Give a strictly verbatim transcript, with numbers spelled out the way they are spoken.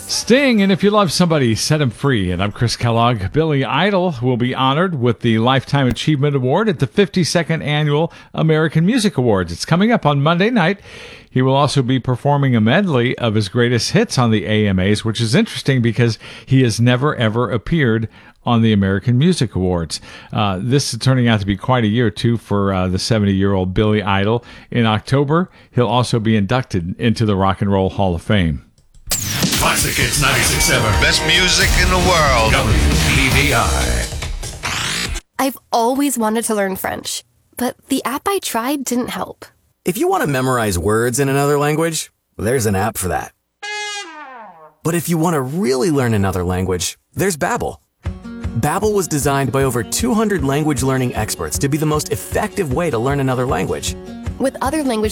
Sting, and if you love somebody, set him free. And I'm Chris Kellogg. Billy Idol will be honored with the Lifetime Achievement Award at the fifty-second Annual American Music Awards. It's coming up on Monday night. He will also be performing a medley of his greatest hits on the A M As, which is interesting because he has never, ever appeared on the American Music Awards. Uh, this is turning out to be quite a year, too, for uh, the seventy-year-old Billy Idol. In October, he'll also be inducted into the Rock and Roll Hall of Fame. Classic Hits ninety-six point seven. Best music in the world. W B V I. I've always wanted to learn French, but the app I tried didn't help. If you want to memorize words in another language, there's an app for that. But if you want to really learn another language, there's Babbel. Babbel was designed by over two hundred language learning experts to be the most effective way to learn another language. With other language